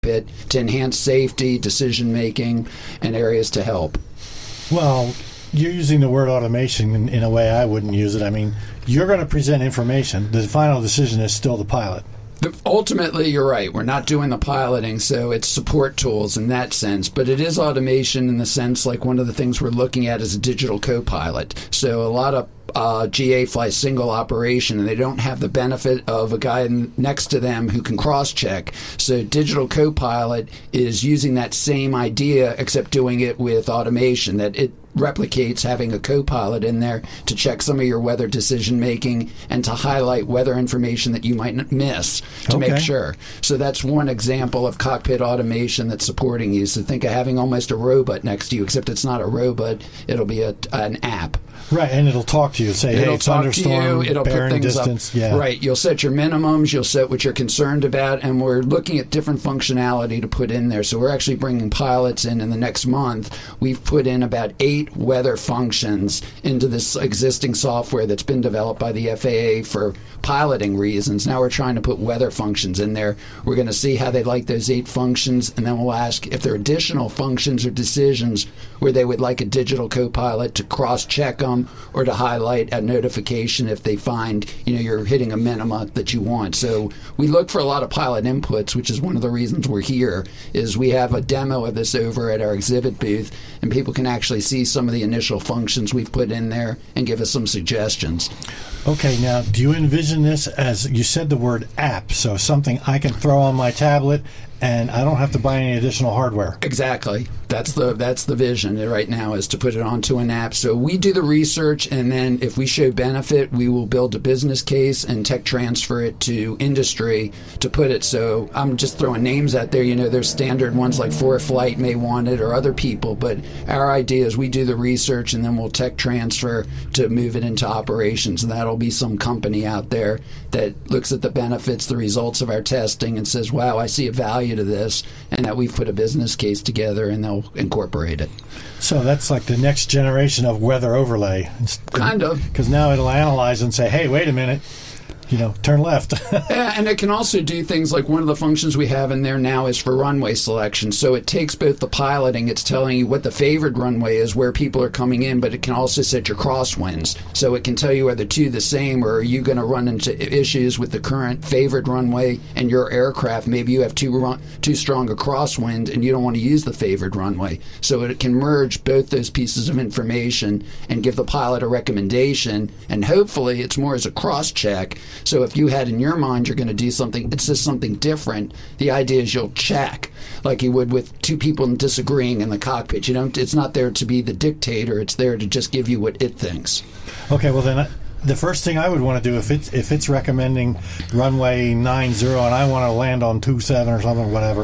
cockpit to enhance safety, decision-making, and areas to help. Well, you're using the word automation in a way I wouldn't use it. I mean, you're going to present information. The final decision is still the pilot. Ultimately, you're right. We're not doing the piloting, so it's support tools in that sense. But it is automation in the sense, like one of the things we're looking at is a digital co-pilot. So a lot of GA fly single operation, and they don't have the benefit of a guy next to them who can cross-check. So digital co-pilot is using that same idea, except doing it with automation, that it replicates having a co-pilot in there to check some of your weather decision making and to highlight weather information that you might miss to make sure. So that's one example of cockpit automation that's supporting you. So think of having almost a robot next to you, except it's not a robot, it'll be an app. Right, and it'll talk to you, say, hey, it's thunderstorm, it'll bearing put things distance. up. Yeah. Right, you'll set your minimums, you'll set what you're concerned about, and we're looking at different functionality to put in there. So we're actually bringing pilots in the next month. We've put in about 8 weather functions into this existing software that's been developed by the FAA for piloting reasons. Now we're trying to put weather functions in there. We're going to see how they like those 8 functions, and then we'll ask if there are additional functions or decisions where they would like a digital co-pilot to cross-check them or to highlight a notification if they find you're hitting a minima that you want. So we look for a lot of pilot inputs, which is one of the reasons we're here, is we have a demo of this over at our exhibit booth, and people can actually see some of the initial functions we've put in there and give us some suggestions. Okay, now, do you envision this as, you said the word app, so something I can throw on my tablet and I don't have to buy any additional hardware? Exactly. That's the vision right now, is to put it onto an app. So we do the research, and then if we show benefit, we will build a business case and tech transfer it to industry to put it. So I'm just throwing names out there. There's standard ones like ForeFlight may want it, or other people. But our idea is we do the research, and then we'll tech transfer to move it into operations. And that'll be some company out there that looks at the benefits, the results of our testing, and says, wow, I see a value to this, and that we've put a business case together, and they'll incorporate it. So that's like the next generation of weather overlay. Kind of. Because now it'll analyze and say, hey, wait a minute, turn left. Yeah, and it can also do things like one of the functions we have in there now is for runway selection. So it takes both the piloting, it's telling you what the favored runway is, where people are coming in, but it can also set your crosswinds. So it can tell you are the two the same, or are you going to run into issues with the current favored runway and your aircraft. Maybe you have too strong a crosswind and you don't want to use the favored runway. So it can merge both those pieces of information and give the pilot a recommendation, and hopefully it's more as a cross-check. So if you had in your mind you're going to do something, it's just something different, the idea is you'll check, like you would with two people disagreeing in the cockpit. It's not there to be the dictator, it's there to just give you what it thinks. Okay, well then the first thing I would want to do, if it's recommending runway 90 and I want to land on 27 or something, whatever,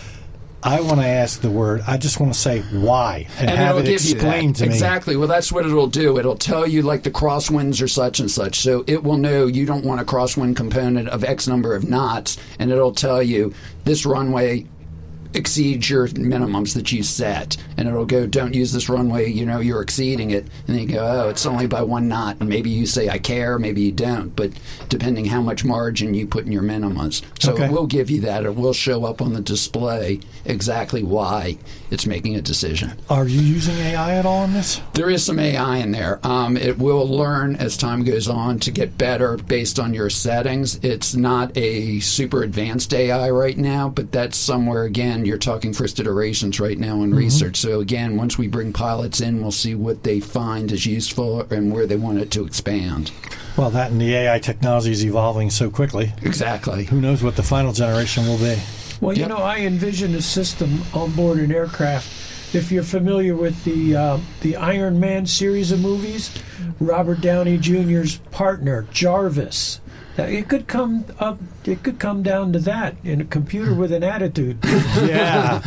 I want to ask the word. I just want to say why and have it explained to me. Exactly. Well, that's what it'll do. It'll tell you like the crosswinds are such and such. So it will know you don't want a crosswind component of X number of knots, and it'll tell you this runway exceeds your minimums that you set, and it'll go, don't use this runway, you're exceeding it, and then you go, oh, it's only by 1 knot, and maybe you say I care, maybe you don't, but depending how much margin you put in your minimums. So It will give you that. It will show up on the display exactly why it's making a decision. Are you using AI at all in this? There is some AI in there. It will learn as time goes on to get better based on your settings. It's not a super advanced AI right now, but that's somewhere, again, you're talking first iterations right now in research. So again, once we bring pilots in, we'll see what they find is useful and where they want it to expand. Well, that and the AI technology is evolving so quickly. Exactly. Who knows what the final generation will be? Well, I envision a system on board an aircraft. If you're familiar with the Iron Man series of movies, Robert Downey Jr.'s partner, Jarvis. It could come down to that in a computer with an attitude. Yeah.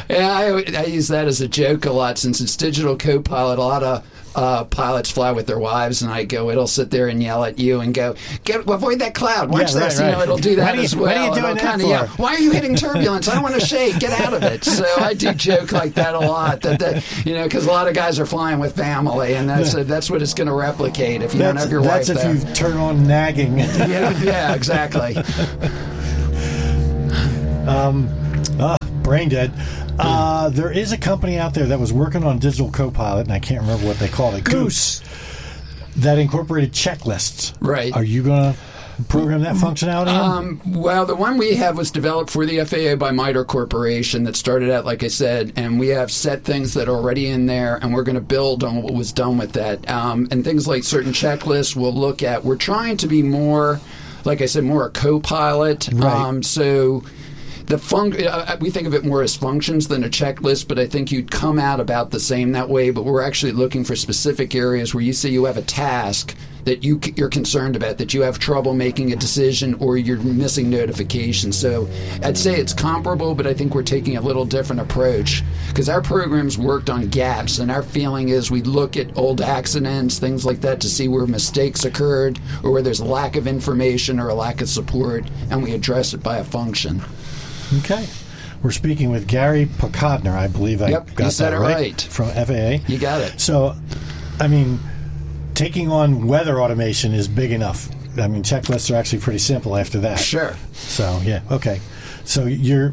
I use that as a joke a lot, since it's digital co-pilot. A lot of pilots fly with their wives, and I go, it'll sit there and yell at you and go, avoid that cloud. Watch this. Right. It'll do that as well. What are you doing that for? Why are you hitting turbulence? I don't want to shake. Get out of it. So I do joke like that a lot. Because a lot of guys are flying with family, and that's what it's going to replicate if you don't have your wife there. That's if you turn on nagging. Yeah, exactly. brain dead. There is a company out there that was working on digital Copilot, and I can't remember what they called it. Goose. That incorporated checklists. Right. Are you going to program that functionality in? Well, the one we have was developed for the FAA by MITRE Corporation that started out, like I said, and we have set things that are already in there, and we're going to build on what was done with that. And things like certain checklists we'll look at. We're trying to be more, like I said, more a co-pilot. Right. So we think of it more as functions than a checklist, but I think you'd come out about the same that way. But we're actually looking for specific areas where you say you have a task that you're concerned about, that you have trouble making a decision, or you're missing notifications. So I'd say it's comparable, but I think we're taking a little different approach because our programs worked on gaps, and our feeling is we look at old accidents, things like that, to see where mistakes occurred or where there's a lack of information or a lack of support, and we address it by a function. Okay. We're speaking with Gary Pokodner, I believe I got you said that it right. From FAA. You got it. So, I mean, taking on weather automation is big enough. I mean, checklists are actually pretty simple after that. Sure. So, yeah, okay. So you're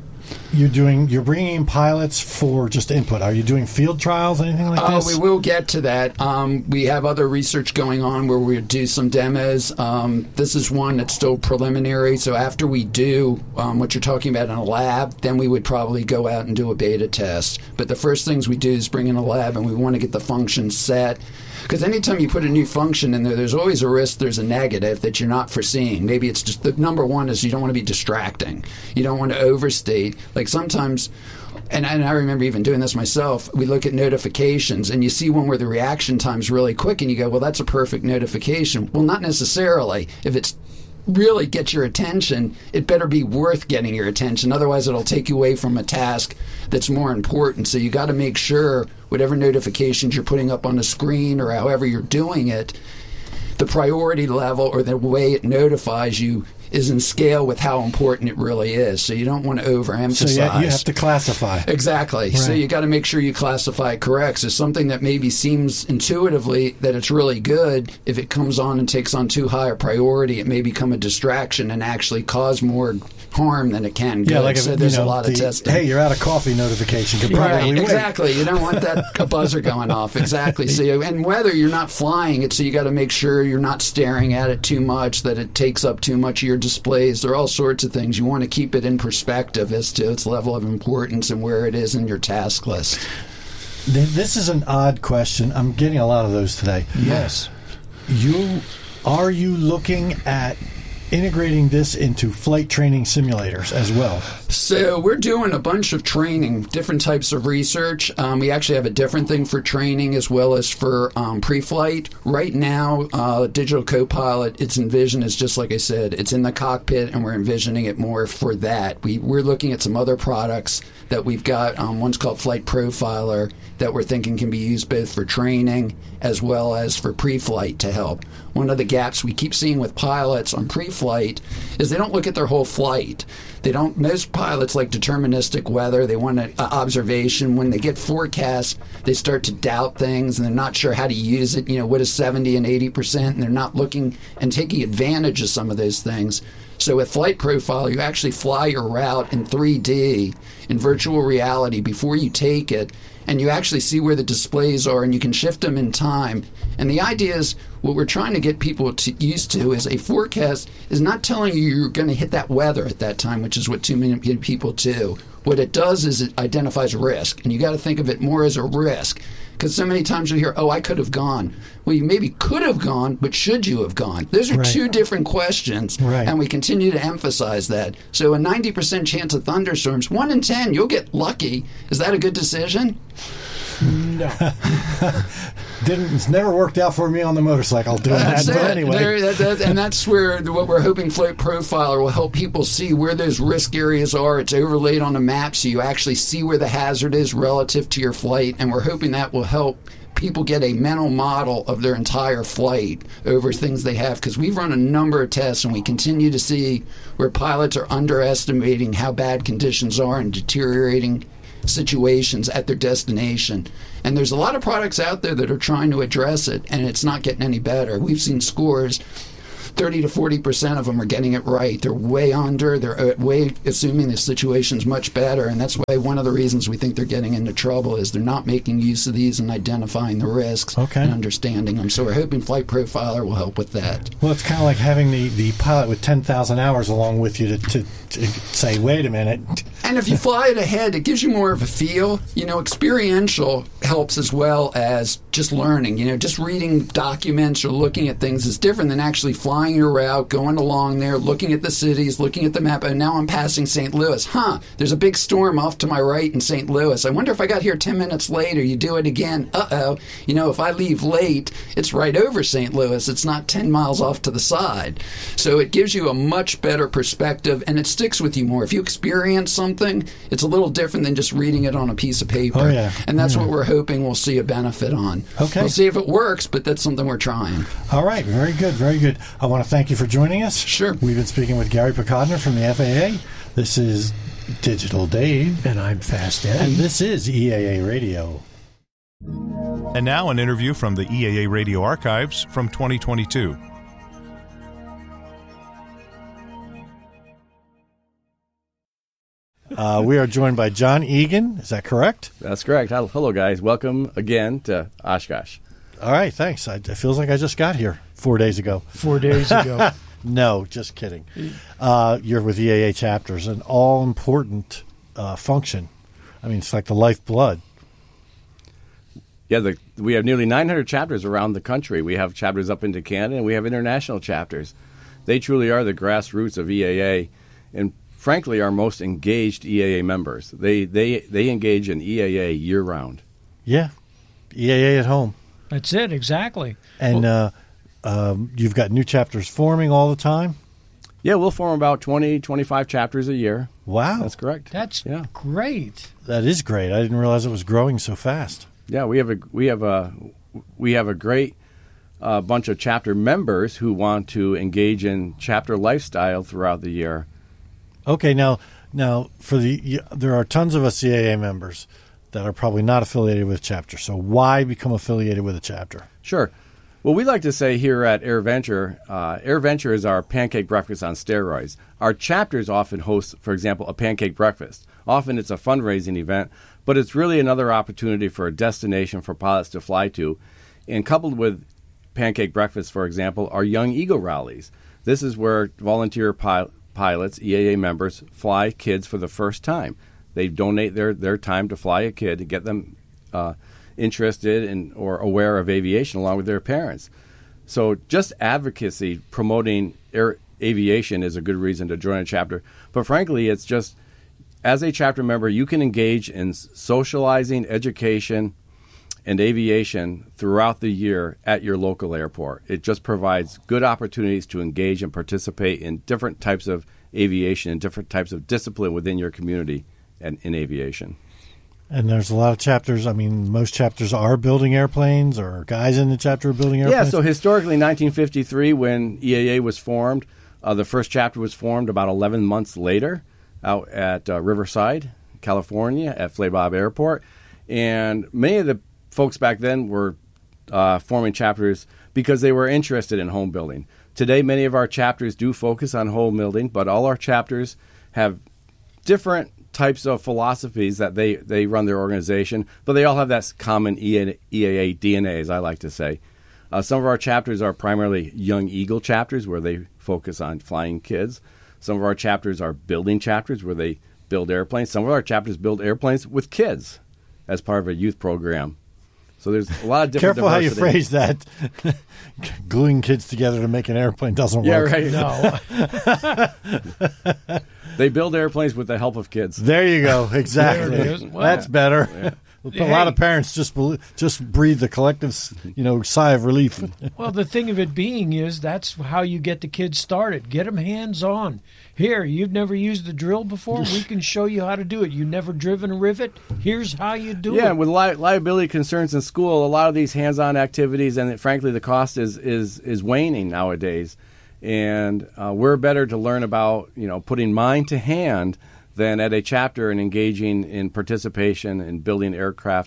bringing in pilots for just input. Are you doing field trials, anything like this? We will get to that. We have other research going on where we do some demos. This is one that's still preliminary. So after we do what you're talking about in a lab, then we would probably go out and do a beta test. But the first things we do is bring in a lab, and we want to get the function set. Because anytime you put a new function in there, there's always a risk there's a negative that you're not foreseeing. Maybe it's just the number one is you don't want to be distracting. You don't want to overstate. Like sometimes, and I remember even doing this myself, we look at notifications and you see one where the reaction time's really quick and you go, well, that's a perfect notification. Well, not necessarily. If it's really get your attention, it better be worth getting your attention. Otherwise, it'll take you away from a task that's more important. So you got to make sure whatever notifications you're putting up on the screen or however you're doing it, the priority level or the way it notifies you is in scale with how important it really is. So you don't want to overemphasize. So you have to classify. Exactly. Right. So you got to make sure you classify it correct. So something that maybe seems intuitively that it's really good, if it comes on and takes on too high a priority, it may become a distraction and actually cause more harm than it can. Yeah, like so there's a lot of testing. Hey, you're out of coffee notification. Could probably wait. Exactly. You don't want that buzzer going off. Exactly. So and whether you're not flying it, so you got to make sure you're not staring at it too much, that it takes up too much of your displays. There are all sorts of things. You want to keep it in perspective as to its level of importance and where it is in your task list. This is an odd question. I'm getting a lot of those today. Yes. Are you looking at integrating this into flight training simulators as well? So we're doing a bunch of training, different types of research. We actually have a different thing for training as well as for pre-flight. Right now, Digital Copilot, its envision is just like I said, it's in the cockpit, and we're envisioning it more for that. We're looking at some other products that we've got. One's called Flight Profiler that we're thinking can be used both for training as well as for pre-flight to help. One of the gaps we keep seeing with pilots on pre-flight is they don't look at their whole flight. Most pilots like deterministic weather. They want an observation. When they get forecasts, they start to doubt things, and they're not sure how to use it. What is 70 and 80%? And they're not looking and taking advantage of some of those things. So with Flight Profiler, you actually fly your route in 3D, in virtual reality, before you take it, and you actually see where the displays are, and you can shift them in time. And the idea is, what we're trying to get people used to is a forecast is not telling you you're going to hit that weather at that time, which is what too many people do. What it does is it identifies risk, and you got to think of it more as a risk. Because so many times you hear, oh, I could have gone. Well, you maybe could have gone, but should you have gone? Those are two different questions, and we continue to emphasize that. So a 90% chance of thunderstorms, 1 in 10, you'll get lucky. Is that a good decision? No. It's never worked out for me on the motorcycle doing that. But anyway. And that's where what we're hoping Flight Profiler will help people see where those risk areas are. It's overlaid on a map, so you actually see where the hazard is relative to your flight, and we're hoping that will help people get a mental model of their entire flight over things they have, because we've run a number of tests and we continue to see where pilots are underestimating how bad conditions are and deteriorating situations at their destination. And there's a lot of products out there that are trying to address it, and it's not getting any better. We've seen scores 30 to 40% of them are getting it right. They're way under. They're way assuming the situation's much better, and that's why one of the reasons we think they're getting into trouble is they're not making use of these and identifying the risks and understanding them. So we're hoping Flight Profiler will help with that. Well, it's kind of like having the pilot with 10,000 hours along with you to say, wait a minute. And if you fly it ahead, it gives you more of a feel. Experiential helps as well as just learning. Just reading documents or looking at things is different than actually flying your route, going along there, looking at the cities, looking at the map, and now I'm passing St. Louis. There's a big storm off to my right in St. Louis. I wonder if I got here 10 minutes later. You do it again. If I leave late, it's right over St. Louis. It's not 10 miles off to the side. So it gives you a much better perspective, and it sticks with you more. If you experience something, it's a little different than just reading it on a piece of paper. Oh, yeah. And that's what we're hoping we'll see a benefit on. Okay. We'll see if it works, but that's something we're trying. All right. Very good. Very good. I want to thank you for joining us. Sure. We've been speaking with Gary Picodner from the FAA. This is Digital Dave. And I'm Fast Eddie. And this is EAA Radio. And now an interview from the EAA Radio archives from 2022. We are joined by John Egan. Is that correct? That's correct. Hello, guys. Welcome again to Oshkosh. All right, thanks. It feels like I just got here 4 days ago. 4 days ago. No, just kidding. You're with EAA chapters, an all-important function. I mean, it's like the lifeblood. Yeah, we have nearly 900 chapters around the country. We have chapters up into Canada, and we have international chapters. They truly are the grassroots of EAA, and frankly, our most engaged EAA members. They engage in EAA year-round. Yeah, EAA at home. That's it, exactly. And you've got new chapters forming all the time? Yeah, we'll form about 20, 25 chapters a year. Wow. That's correct. That's great. That is great. I didn't realize it was growing so fast. Yeah, we have a great bunch of chapter members who want to engage in chapter lifestyle throughout the year. Okay, now there are tons of us CAA members that are probably not affiliated with chapter. So why become affiliated with a chapter? Sure. Well, we like to say here at AirVenture is our pancake breakfast on steroids. Our chapters often host, for example, a pancake breakfast. Often it's a fundraising event, but it's really another opportunity for a destination for pilots to fly to. And coupled with pancake breakfast, for example, are Young Eagle rallies. This is where volunteer pilots, EAA members, fly kids for the first time. They donate their time to fly a kid to get them interested in or aware of aviation along with their parents. So just advocacy promoting aviation is a good reason to join a chapter. But frankly, it's just as a chapter member, you can engage in socializing, education, and aviation throughout the year at your local airport. It just provides good opportunities to engage and participate in different types of aviation and different types of discipline within your community and in aviation. And there's a lot of chapters. I mean, most chapters are building airplanes, or guys in the chapter are building airplanes. Yeah, so historically, 1953, when EAA was formed, the first chapter was formed about 11 months later out at Riverside, California, at Flabob Airport. And many of the folks back then were forming chapters because they were interested in home building. Today, many of our chapters do focus on home building, but all our chapters have different types of philosophies that they run their organization, but they all have that common EAA DNA, as I like to say. Some of our chapters are primarily Young Eagle chapters, where they focus on flying kids. Some of our chapters are building chapters, where they build airplanes. Some of our chapters build airplanes with kids as part of a youth program. So there's a lot of different Careful diversity. how you phrase that. Gluing kids together to make an airplane doesn't work. Yeah, right. No. They build airplanes with the help of kids. There you go. Exactly. That's better. Yeah. A lot of parents just breathe the collective, sigh of relief. Well, the thing of it being is that's how you get the kids started. Get them hands-on. Here, you've never used the drill before? We can show you how to do it. You've never driven a rivet? Here's how you do it. Yeah, with liability concerns in school, a lot of these hands-on activities, and frankly, the cost is waning nowadays. And we're better to learn about, putting mind to hand than at a chapter and engaging in participation in building aircraft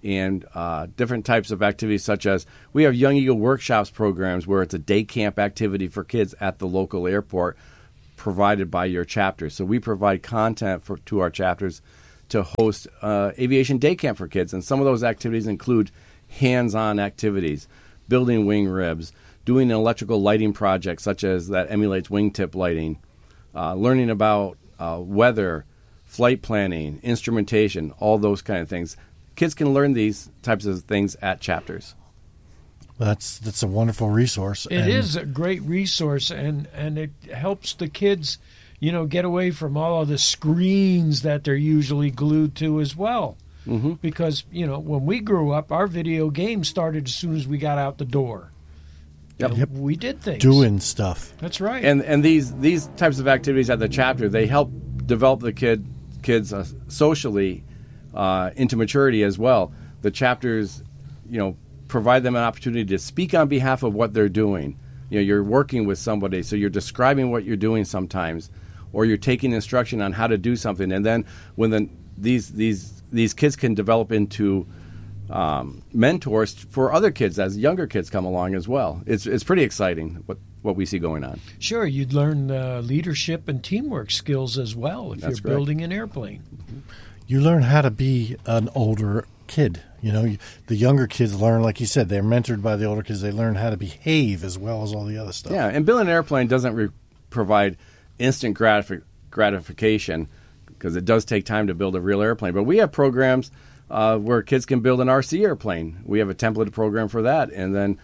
and different types of activities, such as we have Young Eagle Workshops programs where it's a day camp activity for kids at the local airport provided by your chapter. So we provide content to our chapters to host aviation day camp for kids. And some of those activities include hands-on activities, building wing ribs, doing an electrical lighting project such as that emulates wingtip lighting, learning about weather, flight planning, instrumentation, all those kind of things. Kids can learn these types of things at chapters. That's a wonderful resource. It is a great resource, and it helps the kids, get away from all of the screens that they're usually glued to as well. Mm-hmm. Because, when we grew up, our video games started as soon as we got out the door. Yep. We did things. Doing stuff. That's right. And these types of activities at the chapter, they help develop the kids socially into maturity as well. The chapters, provide them an opportunity to speak on behalf of what they're doing. You're working with somebody, so you're describing what you're doing sometimes, or you're taking instruction on how to do something. And then when these kids can develop into mentors for other kids as younger kids come along as well. It's pretty exciting what we see going on. Sure, you'd learn leadership and teamwork skills as well if you're building an airplane. You learn how to be an older kid. The younger kids learn, like you said, they're mentored by the older kids. They learn how to behave as well as all the other stuff. Yeah, and building an airplane doesn't provide instant gratification because it does take time to build a real airplane. But we have programs where kids can build an RC airplane. We have a templated program for that. And then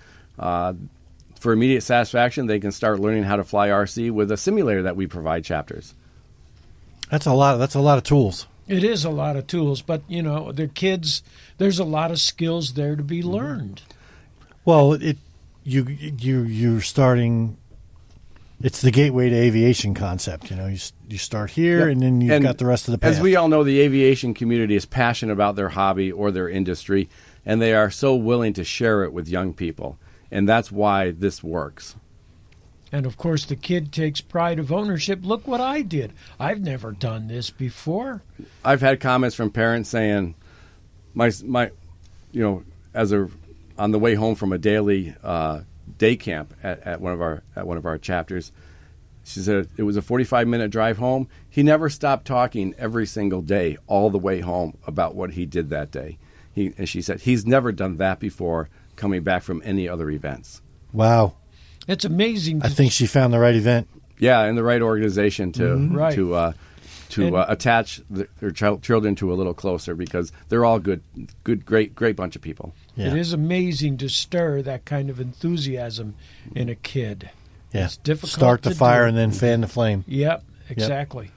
for immediate satisfaction, they can start learning how to fly RC with a simulator that we provide chapters. That's a lot of tools. It is a lot of tools, but, the kids, there's a lot of skills there to be learned. Well, you're starting. It's the gateway to aviation concept. You start here, and then you've got the rest of the path. As we all know, the aviation community is passionate about their hobby or their industry, and they are so willing to share it with young people. And that's why this works. And, of course, the kid takes pride of ownership. Look what I did. I've never done this before. I've had comments from parents saying, on the way home from a daily day camp at one of our chapters, she said it was a 45-minute drive home. He never stopped talking every single day all the way home about what he did that day. And she said he's never done that before coming back from any other events. Wow. It's amazing. I think she found the right event. Yeah, and the right organization to attach their children to a little closer, because they're all good, great bunch of people. Yeah. It is amazing to stir that kind of enthusiasm in a kid. Yeah. It's difficult. Start the fire and then fan the flame. Yep, exactly.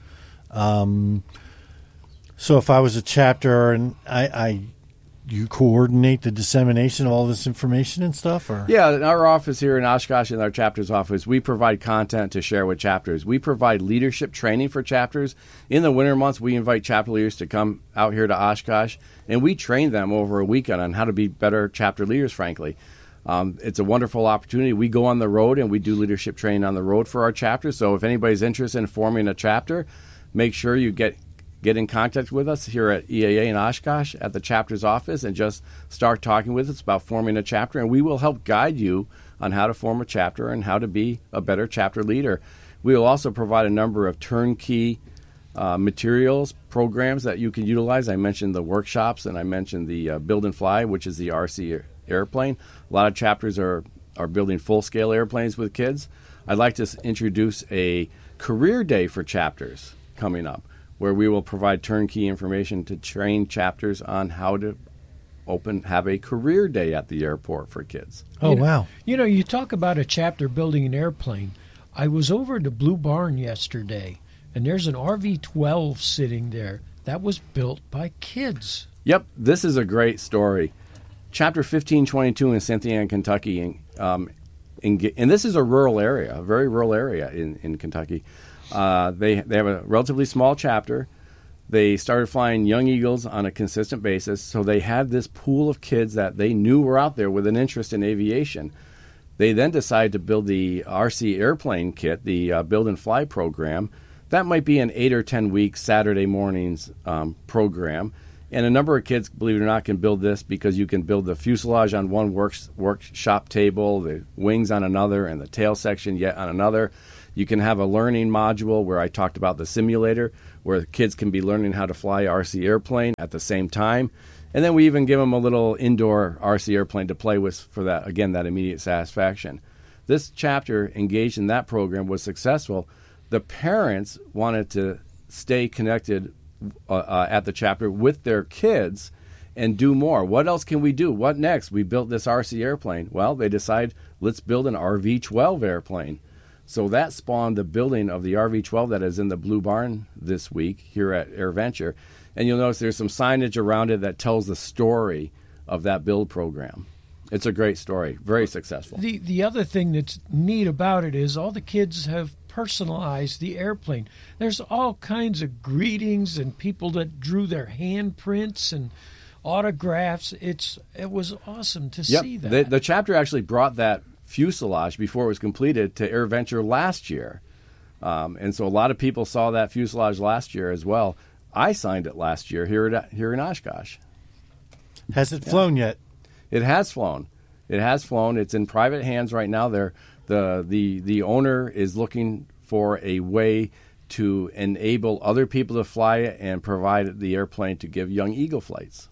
So if I was a chapter and you coordinate the dissemination of all this information and stuff? Or? Yeah, in our office here in Oshkosh, in our chapter's office, we provide content to share with chapters. We provide leadership training for chapters. In the winter months, we invite chapter leaders to come out here to Oshkosh, and we train them over a weekend on how to be better chapter leaders, frankly. It's a wonderful opportunity. We go on the road, and we do leadership training on the road for our chapters. So if anybody's interested in forming a chapter, make sure you get in contact with us here at EAA in Oshkosh at the chapter's office and just start talking with us about forming a chapter, and we will help guide you on how to form a chapter and how to be a better chapter leader. We will also provide a number of turnkey materials, programs that you can utilize. I mentioned the workshops, and I mentioned the Build and Fly, which is the RC airplane. A lot of chapters are building full-scale airplanes with kids. I'd like to introduce a career day for chapters coming up, where we will provide turnkey information to train chapters on how to have a career day at the airport for kids. Oh, wow. You talk about a chapter building an airplane. I was over to Blue Barn yesterday, and there's an RV-12 sitting there that was built by kids. Yep, this is a great story. Chapter 1522 in Cynthia, Kentucky, and this is a rural area, a very rural area in Kentucky. They have a relatively small chapter. They started flying Young Eagles on a consistent basis, so they had this pool of kids that they knew were out there with an interest in aviation. They then decided to build the RC airplane kit, the Build and Fly program. That might be an 8 or 10 week Saturday mornings program, And a number of kids, believe it or not, can build this because you can build the fuselage on one workshop table, the wings on another, and the tail section yet on another. You can have a learning module where I talked about the simulator, where kids can be learning how to fly RC airplane at the same time. And then we even give them a little indoor RC airplane to play with for that, again, that immediate satisfaction. This chapter engaged in that program was successful. The parents wanted to stay connected at the chapter with their kids and do more. What else can we do? What next? We built this RC airplane. Well, they decide, let's build an RV-12 airplane. So that spawned the building of the RV-12 that is in the Blue Barn this week here at AirVenture. And you'll notice there's some signage around it that tells the story of that build program. It's a great story, very successful. The other thing that's neat about it is all the kids have personalized the airplane. There's all kinds of greetings and people that drew their handprints and autographs. It was awesome to see that. The chapter actually brought that fuselage before it was completed to AirVenture last year. And so a lot of people saw that fuselage last year as well. I signed it last year here in Oshkosh. Has it flown yet? It has flown. It's in private hands right now. The owner is looking for a way to enable other people to fly it and provide the airplane to give young eagle flights.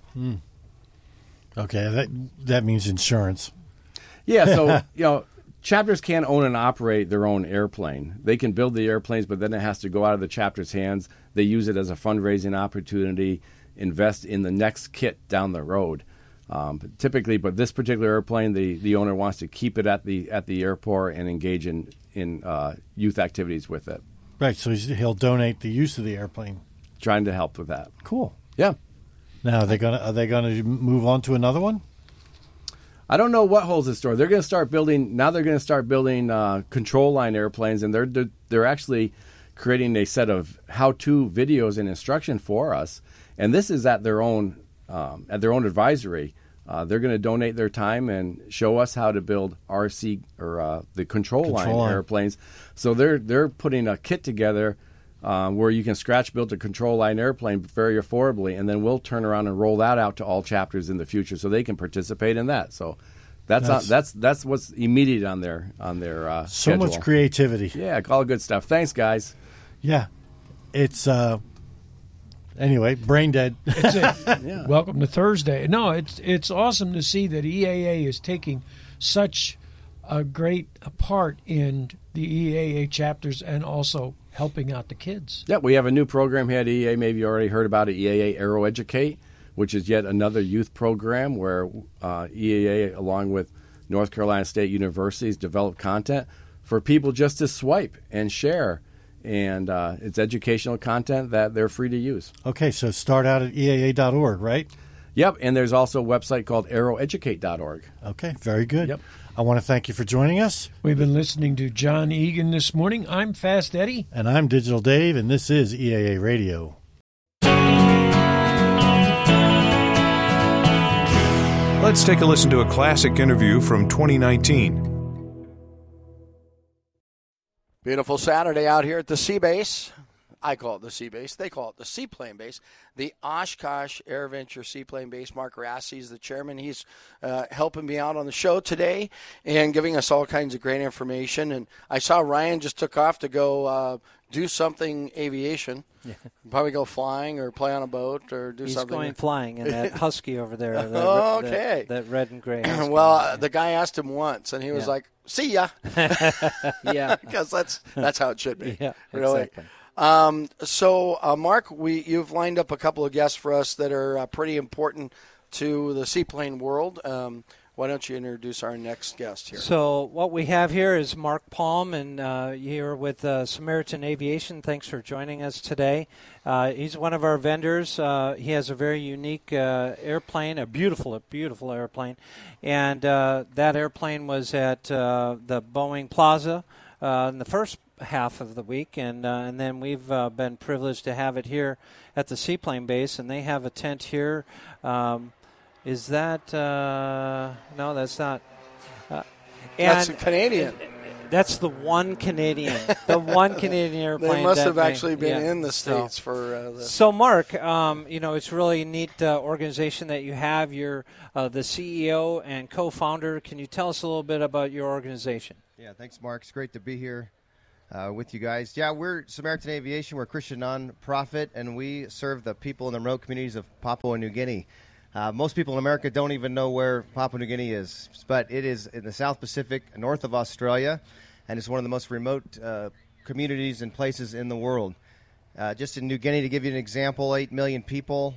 Okay, that means insurance. Yeah, so chapters can't own and operate their own airplane. They can build the airplanes, but then it has to go out of the chapter's hands. They use it as a fundraising opportunity, invest in the next kit down the road. Typically, but this particular airplane, the owner wants to keep it at the airport and engage in youth activities with it. Right, so he'll donate the use of the airplane. Trying to help with that. Cool. Yeah. Now, are they gonna move on to another one? I don't know what holds in store. They're going to start building. Now they're going to start building control line airplanes, and they're actually creating a set of how-to videos and instruction for us. And this is at their own advisory. They're going to donate their time and show us how to build RC or the control line airplanes. So they're putting a kit together where you can scratch build a control line airplane very affordably, and then we'll turn around and roll that out to all chapters in the future so they can participate in that. So that's what's immediate on their so schedule. Much creativity. Yeah, all good stuff. Thanks, guys. Yeah, it's anyway, brain dead. It's yeah. Welcome to Thursday. No, it's awesome to see that EAA is taking such a great part in the EAA chapters and also helping out the kids. Yeah, we have a new program here at EAA. Maybe you already heard about it, EAA Aero Educate, which is yet another youth program where EAA, along with North Carolina State Universities, develop content for people just to swipe and share. And it's educational content that they're free to use. Okay, so start out at EAA.org, right? Yep, and there's also a website called aeroeducate.org. Okay, very good. Yep. I want to thank you for joining us. We've been listening to John Egan this morning. I'm Fast Eddie. And I'm Digital Dave, and this is EAA Radio. Let's take a listen to a classic interview from 2019. Beautiful Saturday out here at the Sea Base. I call it the Sea Base. They call it the Seaplane Base. The Oshkosh AirVenture Seaplane Base. Mark Rassi is the chairman. He's helping me out on the show today and giving us all kinds of great information. And I saw Ryan just took off to go do something aviation. Yeah. Probably go flying or play on a boat or do something. He's going flying in that Husky over there. Okay. That red and gray Husky. Well, the guy asked him once, and he was like, see ya. Yeah. Because that's how it should be. Yeah, really. Exactly. So, Mark, you've lined up a couple of guests for us that are pretty important to the seaplane world. Why don't you introduce our next guest here? So what we have here is Mark Palm, and here with Samaritan Aviation. Thanks for joining us today. He's one of our vendors. He has a very unique airplane, a beautiful airplane. And that airplane was at the Boeing Plaza in the first half of the week, and then we've been privileged to have it here at the Seaplane Base, and they have a tent here. Is that no? That's not. That's Canadian. That's the one Canadian airplane. They must have that actually been in the States for this. So, Mark, it's really a neat organization that you have. You're the CEO and co-founder. Can you tell us a little bit about your organization? Yeah, thanks, Mark. It's great to be here with you guys. Yeah, we're Samaritan Aviation. We're a Christian nonprofit, and we serve the people in the remote communities of Papua New Guinea. Most people in America don't even know where Papua New Guinea is, but it is in the South Pacific, north of Australia, and it's one of the most remote communities and places in the world. Just in New Guinea, to give you an example, 8 million people,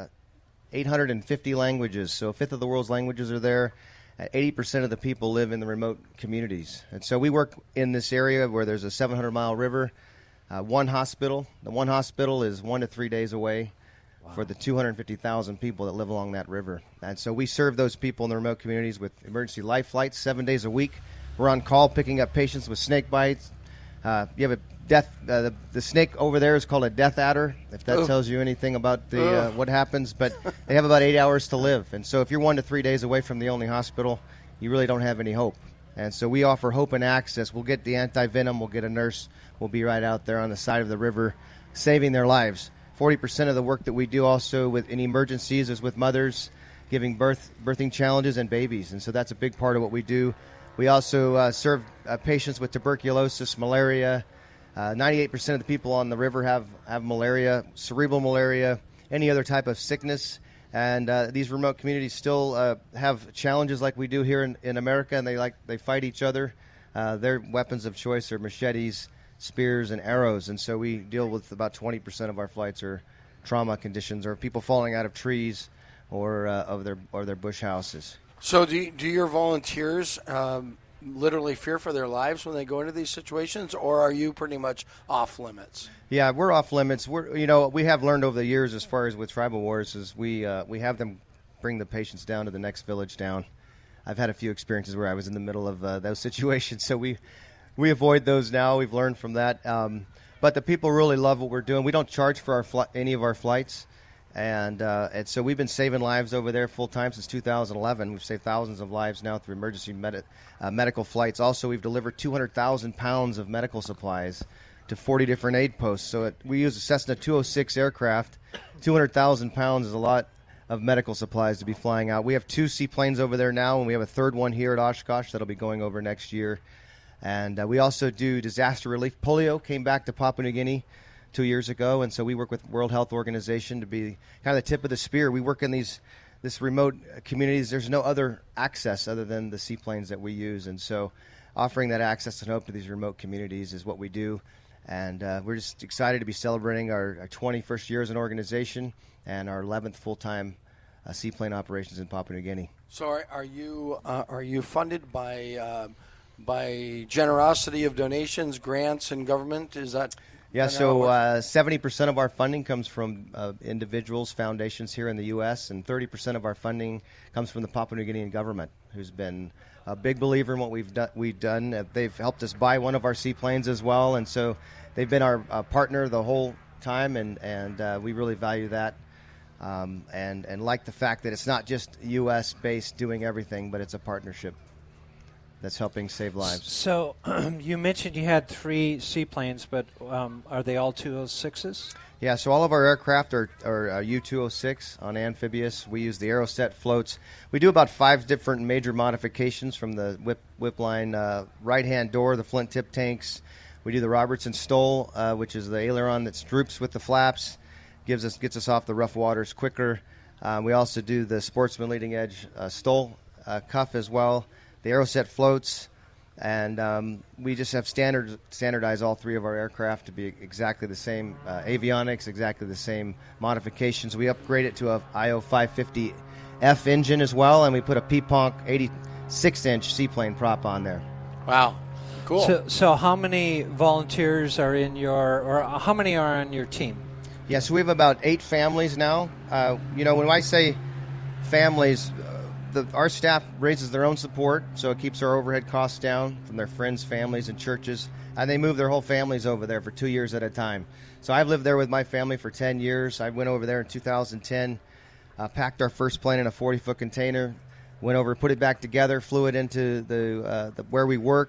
850 languages. So a fifth of the world's languages are there. 80% of the people live in the remote communities. And so we work in this area where there's a 700-mile river, one hospital. The one hospital is 1 to 3 days away. Wow. For the 250,000 people that live along that river. And so we serve those people in the remote communities with emergency life flights 7 days a week. We're on call picking up patients with snake bites. You have a death. The snake over there is called a death adder, if that tells you anything about the what happens. But they have about 8 hours to live. And so if you're 1 to 3 days away from the only hospital, you really don't have any hope. And so we offer hope and access. We'll get the anti-venom. We'll get a nurse. We'll be right out there on the side of the river saving their lives. 40% of the work that we do also in emergencies is with mothers giving birthing challenges and babies. And so that's a big part of what we do. We also serve patients with tuberculosis, malaria. 98% of the people on the river have malaria, cerebral malaria, any other type of sickness. And these remote communities still have challenges like we do here in America, and they fight each other. Their weapons of choice are machetes, spears, and arrows, and so we deal with about 20% of our flights are trauma conditions or people falling out of trees or their bush houses. So do your volunteers literally fear for their lives when they go into these situations, or are you pretty much off limits? Yeah, we're off limits. We have learned over the years, as far as with tribal wars, is we have them bring the patients down to the next village down. I've had a few experiences where I was in the middle of those situations, so we avoid those now. We've learned from that. But the people really love what we're doing. We don't charge for any of our flights. And so we've been saving lives over there full-time since 2011. We've saved thousands of lives now through emergency medical flights. Also, we've delivered 200,000 pounds of medical supplies to 40 different aid posts. So we use a Cessna 206 aircraft. 200,000 pounds is a lot of medical supplies to be flying out. We have 2 seaplanes over there now, and we have a third one here at Oshkosh that'll be going over next year. And we also do disaster relief. Polio came back to Papua New Guinea 2 years ago, and so we work with World Health Organization to be kind of the tip of the spear. We work in this remote communities. There's no other access other than the seaplanes that we use, and so offering that access and hope to these remote communities is what we do. And we're just excited to be celebrating our 21st year as an organization and our 11th full-time seaplane operations in Papua New Guinea. So are you funded by generosity of donations, grants, and government? Is that? Yeah, so 70% of our funding comes from individuals, foundations here in the U.S., and 30% of our funding comes from the Papua New Guinean government, who's been a big believer in what we've done. They've helped us buy one of our seaplanes as well, and so they've been our partner the whole time, and we really value that. And like the fact that it's not just U.S.-based doing everything, but it's a partnership that's helping save lives. So you mentioned you had 3 seaplanes, but are they all 206s? Yeah, so all of our aircraft are U-206 on amphibious. We use the Aeroset floats. We do about 5 different major modifications, from the whip line right-hand door, the flint tip tanks. We do the Robertson Stoll, which is the aileron that droops with the flaps, gets us off the rough waters quicker. We also do the Sportsman leading edge Stoll cuff as well. The Aeroset floats, and we just have standardized all 3 of our aircraft to be exactly the same avionics, exactly the same modifications. We upgrade it to a IO 550F engine as well, and we put a P-Ponk 86-inch seaplane prop on there. Wow, cool. So how many volunteers are how many are on your team? Yeah, so we have about 8 families now. When I say families, our staff raises their own support, so it keeps our overhead costs down from their friends, families, and churches. And they move their whole families over there for 2 years at a time. So I've lived there with my family for 10 years. I went over there in 2010, packed our first plane in a 40-foot container, went over, put it back together, flew it into the where we work,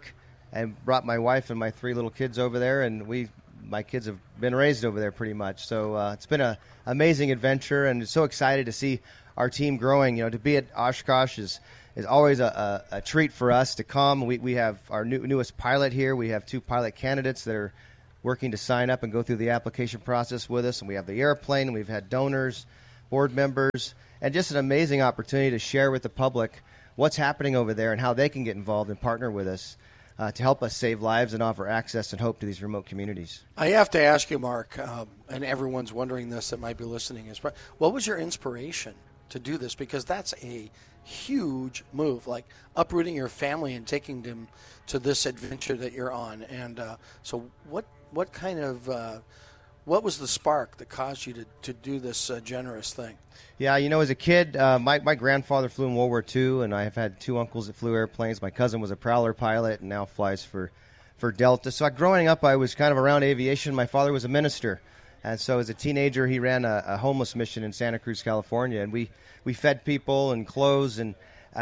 and brought my wife and my 3 little kids over there, and my kids have been raised over there pretty much. So it's been an amazing adventure, and so excited to see our team growing. To be at Oshkosh is always a treat for us to come. We have our newest pilot here. We have 2 pilot candidates that are working to sign up and go through the application process with us, and we have the airplane, and we've had donors, board members, and just an amazing opportunity to share with the public what's happening over there and how they can get involved and partner with us to help us save lives and offer access and hope to these remote communities. I have to ask you, Mark, and everyone's wondering this that might be listening, what was your inspiration to do this? Because that's a huge move, like uprooting your family and taking them to this adventure that you're on. And so what kind of what was the spark that caused you to do this generous thing? Yeah, as a kid, my grandfather flew in World War II, and I have had 2 uncles that flew airplanes. My cousin was a Prowler pilot and now flies for Delta. So growing up, I was kind of around aviation. My father was a minister. And so as a teenager, he ran a homeless mission in Santa Cruz, California. And we fed people and clothes and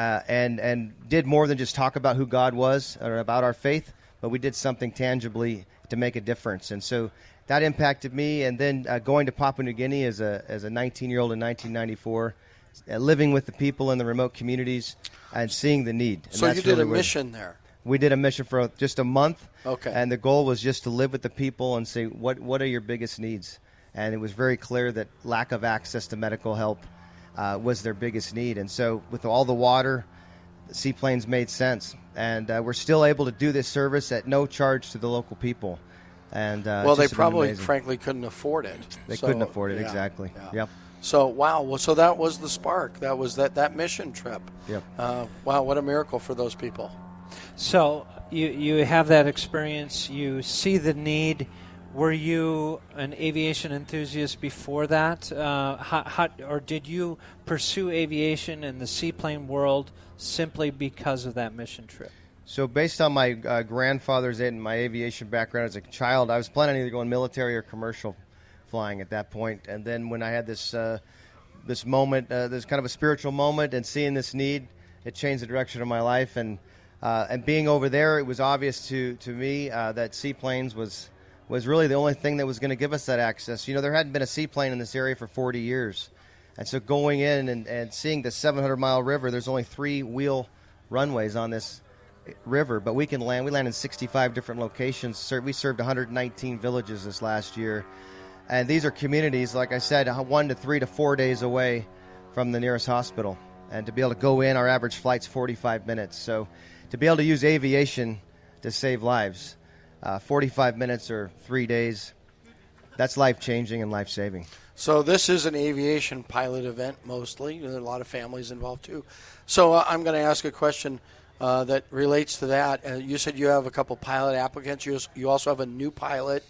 did more than just talk about who God was or about our faith, but we did something tangibly to make a difference. And so that impacted me. And then going to Papua New Guinea as a 19-year-old in 1994, living with the people in the remote communities and seeing the need. And so you did a mission there. We did a mission for just a month. Okay. And the goal was just to live with the people and say, what are your biggest needs? And it was very clear that lack of access to medical help was their biggest need. And so with all the water, the seaplanes made sense. And we're still able to do this service at no charge to the local people. And well, they probably, frankly, couldn't afford it. They couldn't afford it, exactly. Yeah. Yep. So, wow. Well, so that was the spark. That was that mission trip. Yep. Wow, what a miracle for those people. So you have that experience. You see the need. Were you an aviation enthusiast before that? Or did you pursue aviation in the seaplane world simply because of that mission trip? So based on my grandfather's and my aviation background as a child, I was planning on either going military or commercial flying at that point. And then when I had this moment, this kind of a spiritual moment, and seeing this need, it changed the direction of my life. And being over there, it was obvious to me that seaplanes was really the only thing that was going to give us that access. There hadn't been a seaplane in this area for 40 years. And so going in and seeing the 700-mile river, there's only 3-wheel runways on this river, but we can land. We land in 65 different locations. We served 119 villages this last year. And these are communities, like I said, 1 to 3 to 4 days away from the nearest hospital. And to be able to go in, our average flight's 45 minutes. So to be able to use aviation to save lives, 45 minutes or 3 days, that's life-changing and life-saving. So this is an aviation pilot event mostly. There are a lot of families involved too. So I'm going to ask a question that relates to that. You said you have a couple pilot applicants. You also have a new pilot.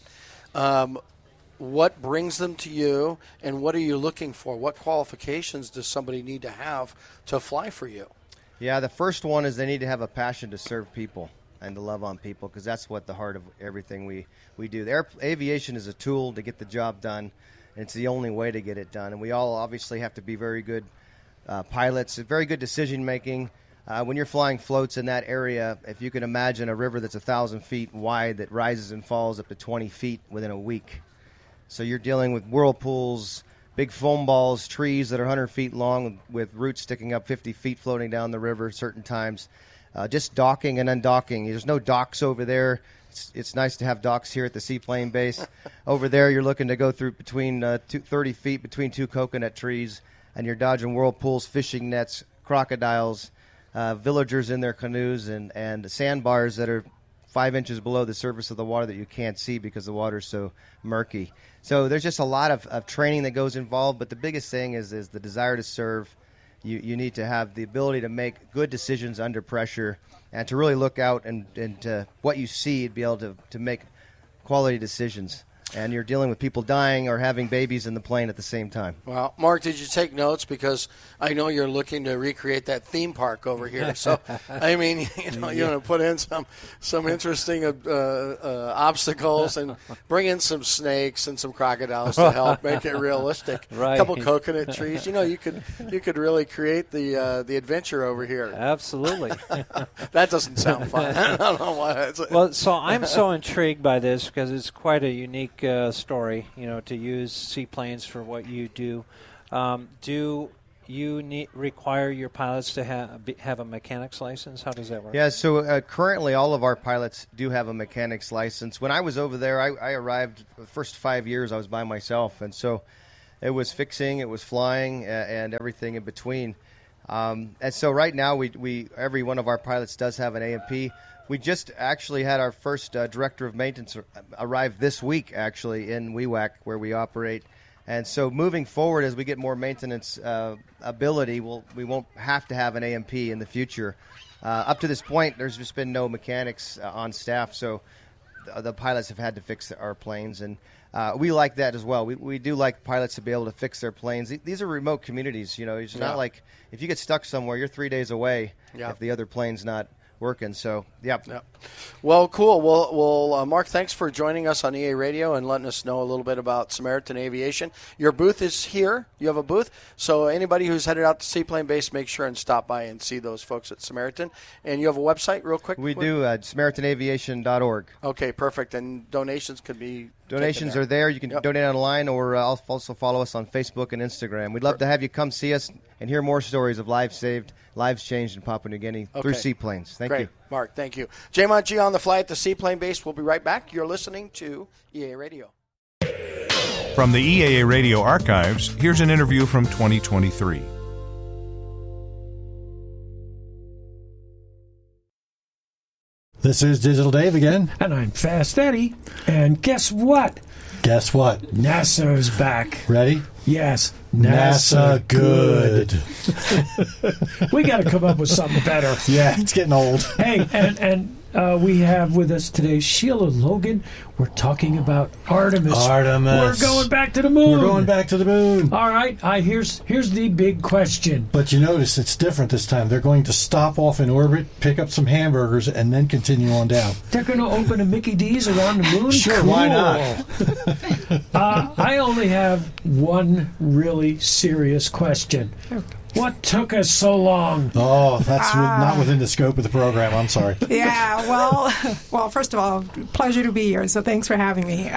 What brings them to you, and what are you looking for? What qualifications does somebody need to have to fly for you? Yeah, the first one is they need to have a passion to serve people and to love on people, because that's what the heart of everything we do. Aviation is a tool to get the job done, and it's the only way to get it done. And we all obviously have to be very good pilots, very good decision-making. When you're flying floats in that area, if you can imagine a river that's 1,000 feet wide that rises and falls up to 20 feet within a week. So you're dealing with whirlpools, big foam balls, trees that are 100 feet long with roots sticking up 50 feet floating down the river certain times. Just docking and undocking. There's no docks over there. It's nice to have docks here at the seaplane base. Over there, you're looking to go through between 30 feet between 2 coconut trees, and you're dodging whirlpools, fishing nets, crocodiles, villagers in their canoes, and sandbars that are 5 inches below the surface of the water that you can't see because the water's so murky. So there's just a lot of training that goes involved, but the biggest thing is the desire to serve. You need to have the ability to make good decisions under pressure and to really look out and what you see, be able to make quality decisions. and you're dealing with people dying or having babies in the plane at the same time. Well, Mark, did you take notes? Because I know you're looking to recreate that theme park over here. So, I mean, you want to put in some interesting obstacles and bring in some snakes and some crocodiles to help make it realistic. Right. A couple coconut trees. You could really create the adventure over here. Absolutely. That doesn't sound fun. I don't know why. Well, so I'm so intrigued by this because it's quite a unique story, to use seaplanes for what you do. Do you require your pilots to have a mechanic's license? How does that work? Yeah, so currently all of our pilots do have a mechanic's license. When I was over there, I arrived, the first 5 years I was by myself, and so it was fixing, it was flying, and everything in between. And so right now, we every one of our pilots does have an A&P. We just actually had our first director of maintenance arrive this week, actually, in WEWAC, where we operate. And so moving forward, as we get more maintenance ability, we won't have to have an A&P in the future. Up to this point, there's just been no mechanics on staff, so the pilots have had to fix our planes. And we like that as well. We do like pilots to be able to fix their planes. These are remote communities. It's not like if you get stuck somewhere, you're 3 days away if the other plane's not working. So, yep. Well, cool. Well, Mark, thanks for joining us on EA Radio and letting us know a little bit about Samaritan Aviation. Your booth is here. You have a booth. So anybody who's headed out to Seaplane Base, make sure and stop by and see those folks at Samaritan. And you have a website real quick? We do, SamaritanAviation.org. Okay, perfect. And donations could be... Donations are there. You can donate online, or also follow us on Facebook and Instagram. We'd love to have you come see us and hear more stories of lives saved, lives changed in Papua New Guinea through seaplanes. Thank you. Mark, thank you. J-Mont G on the fly at the Seaplane Base. We'll be right back. You're listening to EA Radio. From the EAA Radio archives, here's an interview from 2023. This is Digital Dave again. And I'm Fast Eddie. And guess what? Guess what? NASA's back. Ready? Yes. NASA good. We got to come up with something better. Yeah, it's getting old. Hey, and we have with us today Sheila Logan. We're talking about Artemis. We're going back to the moon. All right. Here's the big question. But you notice it's different this time. They're going to stop off in orbit, pick up some hamburgers, and then continue on down. They're going to open a Mickey D's around the moon? Sure, cool. Why not? I only have one really serious question. What took us so long? Oh, that's not within the scope of the program. I'm sorry. Yeah, well, first of all, pleasure to be here, so thanks for having me.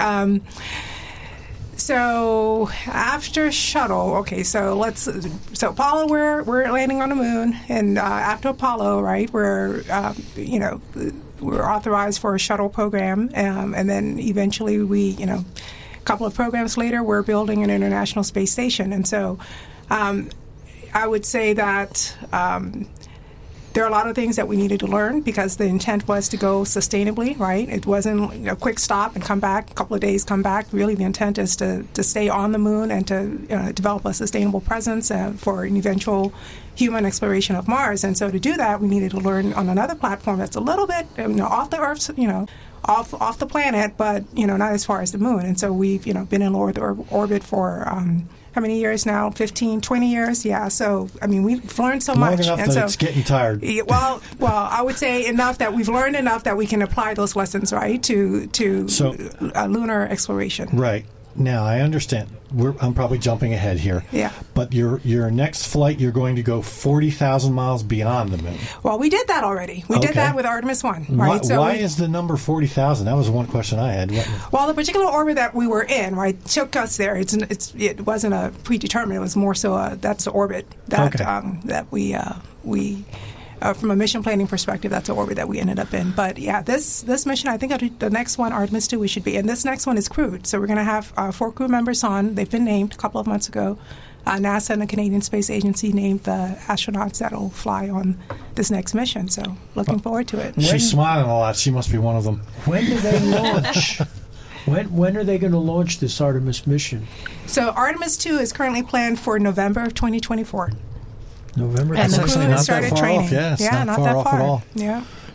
So after shuttle, so Apollo, we're landing on the moon, and after Apollo, right, we're authorized for a shuttle program, and then eventually a couple of programs later, we're building an International Space Station, and so I would say that there are a lot of things that we needed to learn because the intent was to go sustainably, right? It wasn't a quick stop and come back, a couple of days, come back. Really, the intent is to stay on the moon and to develop a sustainable presence for an eventual human exploration of Mars. And so to do that, we needed to learn on another platform that's a little bit off the Earth's, off the planet, but not as far as the moon. And so we've been in low Earth orbit for how many years now? 15, 20 years? Yeah. So, we've learned so much. Long enough that it's getting tired. Well, I would say enough that we've learned enough that we can apply those lessons, right, to lunar exploration. Right. Now, I understand. I'm probably jumping ahead here. Yeah. But your next flight, you're going to go 40,000 miles beyond the moon. Well, we did that already. We did that with Artemis 1. Right? Why is the number 40,000? That was one question I had. Well, the particular orbit that we were in, right, took us there. It wasn't a predetermined. It was more so that's the orbit that we from a mission planning perspective, that's the orbit that we ended up in. But yeah, this mission, I think the next one, Artemis 2, we should be in. This next one is crewed. So we're going to have 4 crew members on. They've been named a couple of months ago. NASA and the Canadian Space Agency named the astronauts that will fly on this next mission. So looking forward to it. She's smiling a lot. She must be one of them. When do they launch? When are they going to launch this Artemis mission? So Artemis 2 is currently planned for November of 2024. November. And the crew has started training. Yeah, it's not that far off far at all. Yeah.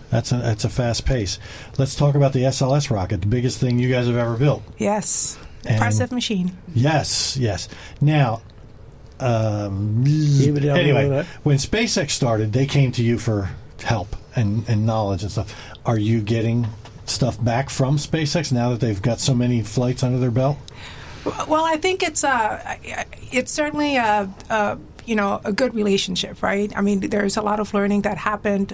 That's a fast pace. Let's talk about the SLS rocket, the biggest thing you guys have ever built. Yes. Impressive machine. Yes. Now, anyway, when SpaceX started, they came to you for help and knowledge and stuff. Are you getting stuff back from SpaceX now that they've got so many flights under their belt? Well, I think it's certainly a good relationship, right? I mean, there's a lot of learning that happened.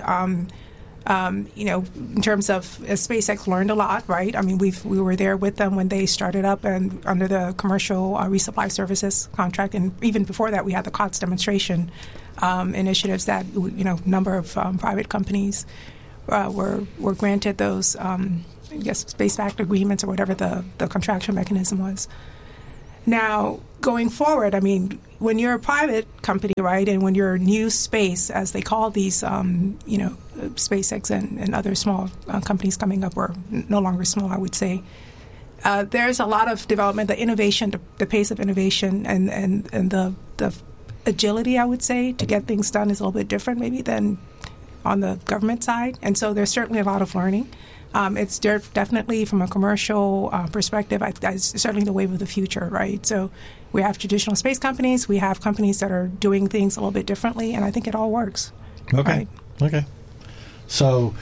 In terms of SpaceX learned a lot, right? I mean, we were there with them when they started up and under the commercial resupply services contract, and even before that, we had the COTS demonstration initiatives that number of private companies were granted those space fact agreements or whatever the contractual mechanism was. Now, going forward, I mean, when you're a private company, right, and when you're new space, as they call these, SpaceX and other small companies coming up, or no longer small, I would say, there's a lot of development, the innovation, the pace of innovation, and the agility, I would say, to get things done is a little bit different maybe than on the government side. And so there's certainly a lot of learning. It's definitely, from a commercial perspective, it's certainly the wave of the future, right? So we have traditional space companies. We have companies that are doing things a little bit differently, and I think it all works. Okay. Right? Okay. So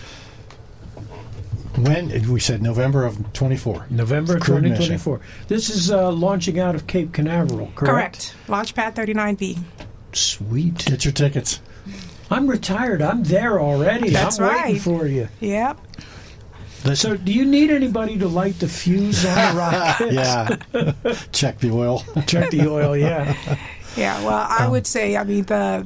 when we said November of 24. November 2024. This is launching out of Cape Canaveral, correct? Correct. Launchpad 39B. Sweet. Get your tickets. I'm retired. I'm there already. That's I'm right. waiting for you. Yep. So do you need anybody to light the fuse on the rocket? Yeah. Check the oil. Check the oil, yeah. Yeah, well, I would say, I mean, the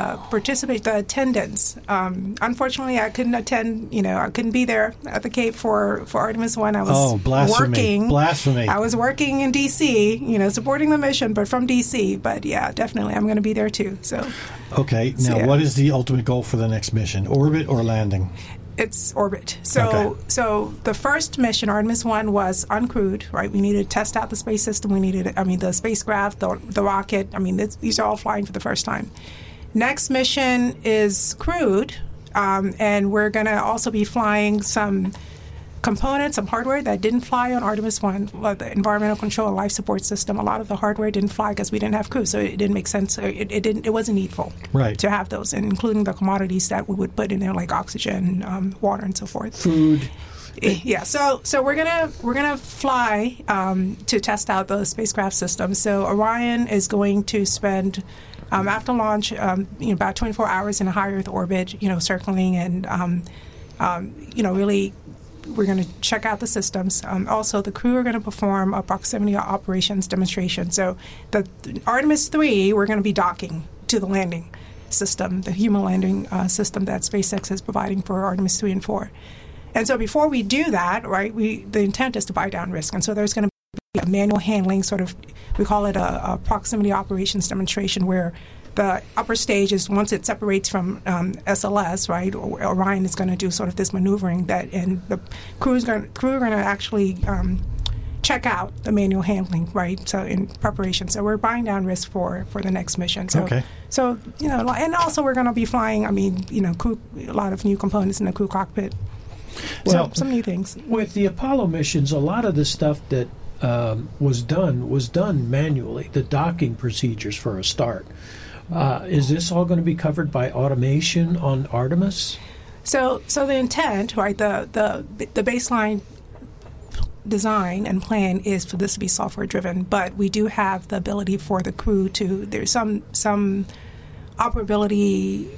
attendance. Unfortunately, I couldn't attend. I couldn't be there at the Cape for Artemis 1. I was working. Blasphemy! I was working in D.C. Supporting the mission, but from D.C. But yeah, definitely, I'm going to be there too. So. Okay. Now, what is the ultimate goal for the next mission? Orbit or landing? It's orbit. So the first mission, Artemis 1, was uncrewed, right? We needed to test out the space system. We needed, the spacecraft, the rocket. I mean, these are all flying for the first time. Next mission is crewed, and we're going to also be flying some components, some hardware that didn't fly on Artemis 1, the environmental control and life support system. A lot of the hardware didn't fly because we didn't have crew, so it didn't make sense. It wasn't needful to have those, and including the commodities that we would put in there, like oxygen, water, and so forth. Food. Yeah, so we're gonna fly to test out the spacecraft system. So Orion is going to spend after launch, about 24 hours in a high Earth orbit, circling and really. We're going to check out the systems. Also, the crew are going to perform a proximity operations demonstration. So the Artemis 3, we're going to be docking to the landing system, the human landing system that SpaceX is providing for Artemis 3 and 4. And so before we do that, right, the intent is to buy down risk. And so there's going to be a manual handling sort of, we call it a proximity operations demonstration, where the upper stage is, once it separates from SLS, right, Orion is going to do sort of this maneuvering and the crew are going to actually check out the manual handling, right, so in preparation. So we're buying down risk for the next mission. So, okay. So, and also we're going to be flying, crew, a lot of new components in the crew cockpit. Well, some new things. With the Apollo missions, a lot of the stuff that was done manually, the docking procedures for a start. Is this all going to be covered by automation on Artemis? So the intent, right, the baseline design and plan is for this to be software driven, but we do have the ability for the crew there's some operability,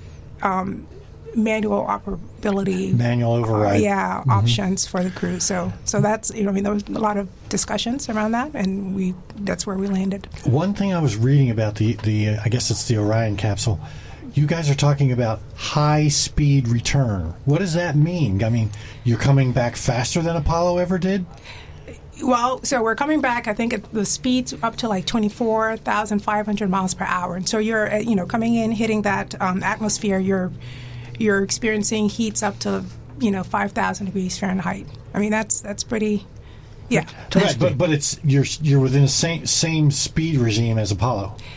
manual override, options for the crew. So that's there was a lot of discussions around that, and that's where we landed. One thing I was reading about the I guess it's the Orion capsule. You guys are talking about high speed return. What does that mean? I mean, you're coming back faster than Apollo ever did? Well, so we're coming back, I think, at the speeds up to like 24,500 miles per hour. And so you're, coming in, hitting that atmosphere, you're experiencing heats up to, 5,000 degrees Fahrenheit. I mean, that's pretty, yeah. Right, but it's you're within the same speed regime as Apollo.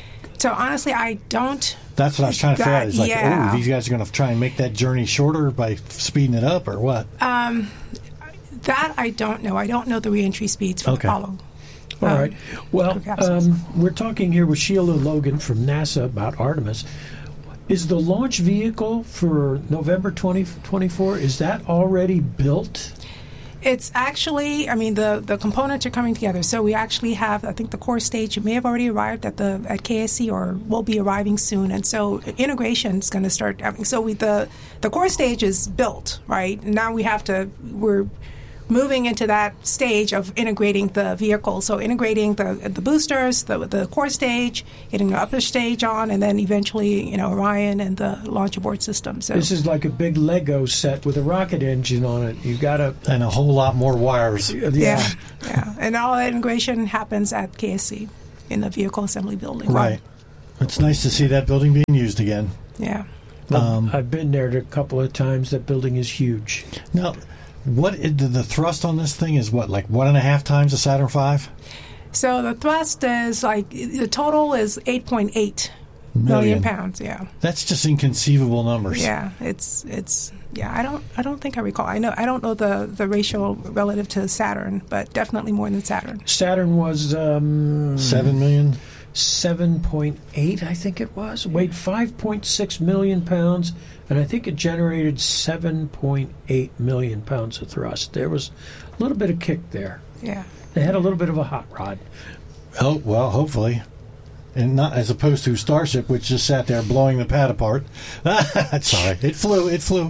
So honestly, I don't. That's what I was trying to figure out. It's like, yeah. these guys are going to try and make that journey shorter by speeding it up, or what? That I don't know. I don't know the reentry speeds for Apollo. All right. Well, we're talking here with Sheila Logan from NASA about Artemis. Is the launch vehicle for November 2024, is that already built? It's actually, I mean, the components are coming together. So we actually have, I think the core stage may have already arrived at KSC or will be arriving soon. And so integration is going to start happening. So the core stage is built, right? Now we're moving into that stage of integrating the vehicle. So integrating the boosters, the core stage, getting the upper stage on, and then eventually, Orion and the launch abort system. So this is like a big Lego set with a rocket engine on it. You got to and a whole lot more wires. Yeah. And all that integration happens at KSC in the vehicle assembly building. Right. It's nice to see that building being used again. Yeah. I've been there a couple of times. That building is huge. Now, the thrust on this thing is what, like 1.5 times the Saturn V? So the thrust is the total is 8.8 million pounds. Yeah, that's just inconceivable numbers. Yeah, it's I don't think I recall. I don't know the ratio relative to Saturn, but definitely more than Saturn. Saturn was 7 million. 7.8, I think it was. Weighed 5.6 million pounds, and I think it generated 7.8 million pounds of thrust. There was a little bit of kick there. Yeah. They had a little bit of a hot rod. Oh, well, hopefully. And not as opposed to Starship, which just sat there blowing the pad apart. Sorry. It flew.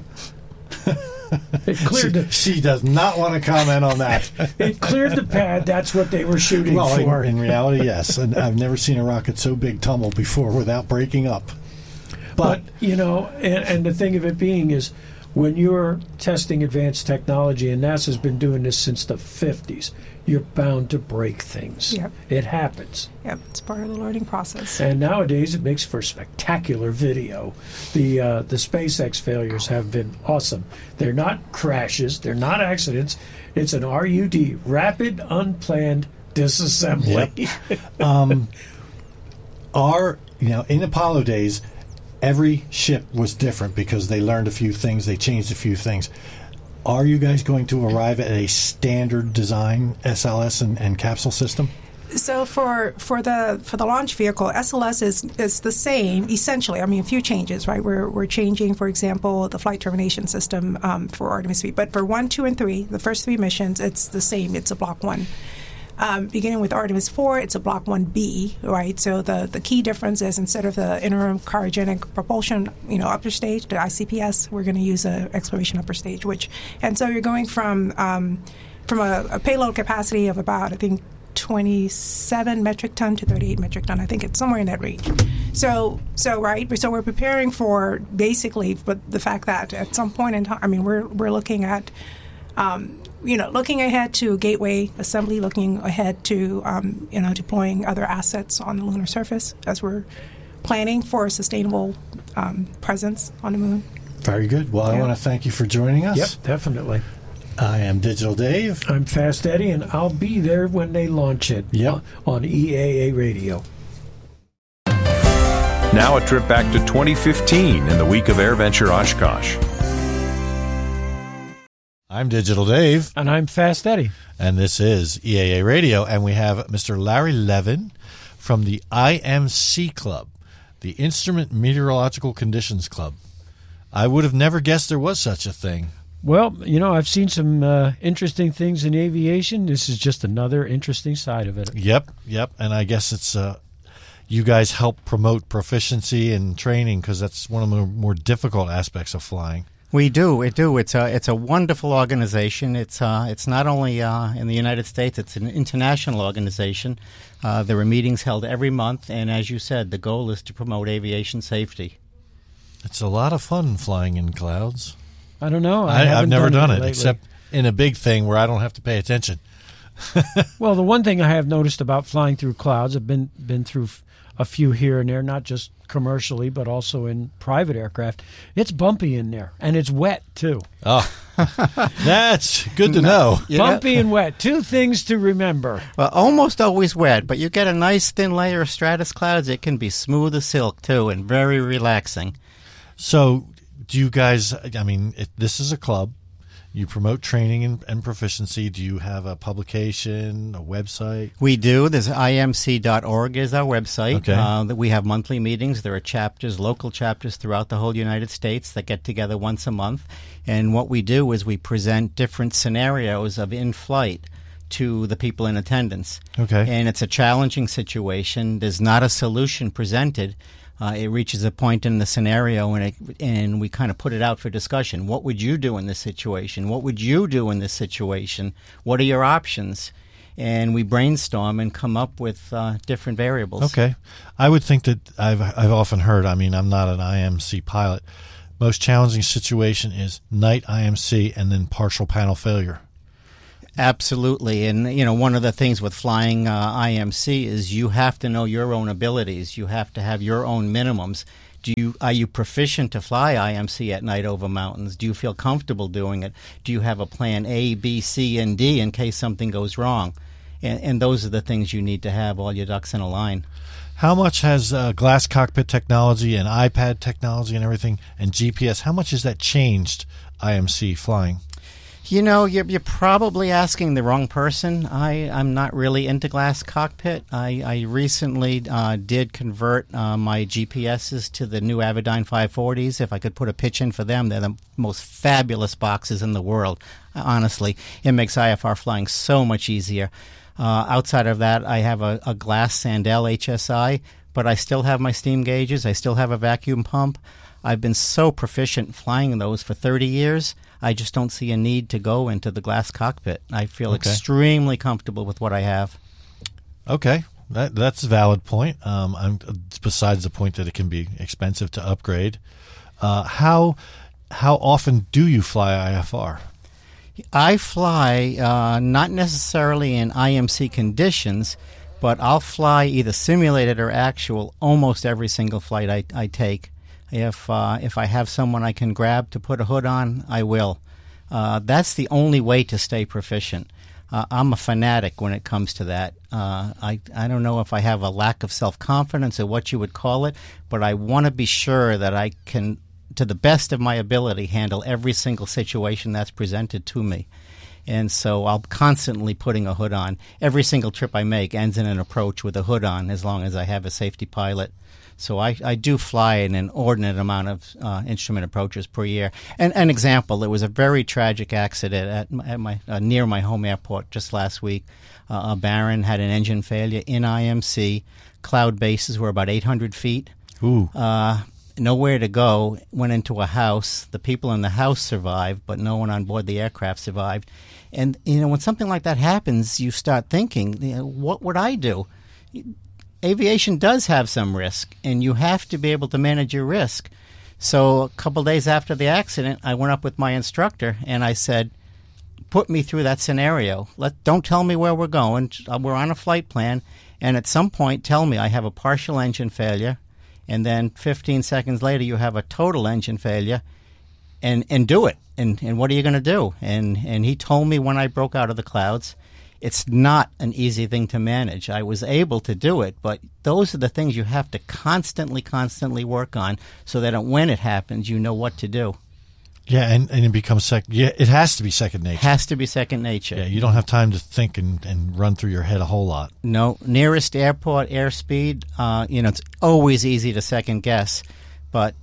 It cleared she does not want to comment on that. It cleared the pad. That's what they were shooting for. In reality, yes. And I've never seen a rocket so big tumble before without breaking up. But and the thing of it being is, when you're testing advanced technology, and NASA's been doing this since the 50s, you're bound to break things. Yep. It happens. Yep, it's part of the learning process. And nowadays it makes for spectacular video. The SpaceX failures have been awesome. They're not crashes, they're not accidents. It's an RUD, rapid unplanned disassembly. Yep. In Apollo days, every ship was different because they learned a few things, they changed a few things. Are you guys going to arrive at a standard design SLS and capsule system? So for the launch vehicle, SLS is the same essentially. I mean, a few changes, right? We're changing, for example, the flight termination system for Artemis 3. But for 1, 2, and 3, the first 3 missions, it's the same. It's a Block 1. Beginning with Artemis 4, it's a Block 1B, right? So the key difference is instead of the interim cryogenic propulsion, upper stage, the ICPS, we're going to use an exploration upper stage, and so you're going from a payload capacity of about, I think, 27 metric ton to 38 metric ton. I think it's somewhere in that range. So we're preparing for basically the fact that at some point in time, I mean, we're looking at looking ahead to gateway assembly, looking ahead to deploying other assets on the lunar surface as we're planning for a sustainable presence on the moon. Very good. Well, I want to thank you for joining us. Yep, definitely. I am Digital Dave. I'm Fast Eddie, and I'll be there when they launch it on EAA Radio. Now a trip back to 2015 in the week of AirVenture Oshkosh. I'm Digital Dave. And I'm Fast Eddie. And this is EAA Radio. And we have Mr. Larry Levin from the IMC Club, the Instrument Meteorological Conditions Club. I would have never guessed there was such a thing. Well, I've seen some interesting things in aviation. This is just another interesting side of it. Yep. And I guess it's you guys help promote proficiency and training because that's one of the more difficult aspects of flying. We do. It's a wonderful organization. It's not only in the United States. It's an international organization. There are meetings held every month, and as you said, the goal is to promote aviation safety. It's a lot of fun flying in clouds. I don't know. I've never done it except in a big thing where I don't have to pay attention. Well, the one thing I have noticed about flying through clouds, I've been through a few here and there, not just commercially, but also in private aircraft. It's bumpy in there, and it's wet, too. Oh, That's good to know. Bumpy and wet. Two things to remember. Well, almost always wet, but you get a nice thin layer of stratus clouds. It can be smooth as silk, too, and very relaxing. So do you guys, I mean, this is a club. You promote training and proficiency. Do you have a publication, a website? We do. There's imc.org is our website. Okay. We have monthly meetings. There are chapters, local chapters throughout the whole United States that get together once a month. And what we do is we present different scenarios of in-flight to the people in attendance. Okay. And it's a challenging situation. There's not a solution presented. It reaches a point in the scenario, and we kind of put it out for discussion. What would you do in this situation? What would you do in this situation? What are your options? And we brainstorm and come up with different variables. Okay. I would think that I've often heard, I mean, I'm not an IMC pilot. Most challenging situation is night IMC and then partial panel failure. Absolutely. And, one of the things with flying IMC is you have to know your own abilities. You have to have your own minimums. Are you proficient to fly IMC at night over mountains? Do you feel comfortable doing it? Do you have a plan A, B, C, and D in case something goes wrong? And those are the things you need to have all your ducks in a line. How much has glass cockpit technology and iPad technology and everything and GPS, how much has that changed IMC flying? You're probably asking the wrong person. I'm not really into glass cockpit. I recently did convert my GPSs to the new Avidyne 540s. If I could put a pitch in for them, they're the most fabulous boxes in the world. Honestly, it makes IFR flying so much easier. Outside of that, I have a glass Sandell HSI, but I still have my steam gauges. I still have a vacuum pump. I've been so proficient flying those for 30 years. I just don't see a need to go into the glass cockpit. I feel extremely comfortable with what I have. Okay. That's a valid point. Besides the point that it can be expensive to upgrade. How often do you fly IFR? I fly not necessarily in IMC conditions, but I'll fly either simulated or actual almost every single flight I take. If I have someone I can grab to put a hood on, I will. That's the only way to stay proficient. I'm a fanatic when it comes to that. I don't know if I have a lack of self-confidence or what you would call it, but I want to be sure that I can, to the best of my ability, handle every single situation that's presented to me. And so I'll constantly putting a hood on. Every single trip I make ends in an approach with a hood on as long as I have a safety pilot. So I do fly an inordinate amount of instrument approaches per year. And an example, there was a very tragic accident at my near my home airport just last week. A Baron had an engine failure in IMC. Cloud bases were about 800 feet. Ooh. Nowhere to go. Went into a house. The people in the house survived, but no one on board the aircraft survived. And, when something like that happens, you start thinking, what would I do? Aviation does have some risk, and you have to be able to manage your risk. So a couple days after the accident, I went up with my instructor, and I said, put me through that scenario. Don't tell me where we're going. We're on a flight plan, and at some point tell me I have a partial engine failure, and then 15 seconds later you have a total engine failure, and do it. And what are you going to do? And he told me when I broke out of the clouds, it's not an easy thing to manage. I was able to do it, but those are the things you have to constantly work on so that when it happens, you know what to do. Yeah, and it becomes it has to be second nature. Has to be second nature. Yeah, you don't have time to think and run through your head a whole lot. No, nearest airport, airspeed, it's always easy to second guess, but